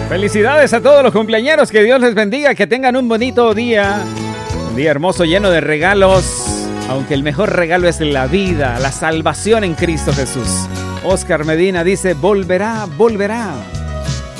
Felicidades a todos los cumpleañeros, que Dios les bendiga, que tengan un bonito día. Un día hermoso, lleno de regalos, aunque el mejor regalo es la vida, la salvación en Cristo Jesús. Oscar Medina dice, volverá, volverá.